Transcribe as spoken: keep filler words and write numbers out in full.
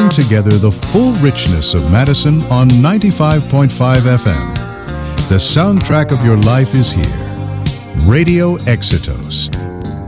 bring together the full richness of Madison on ninety-five point five F M. The soundtrack of your life is here. Radio Exitos.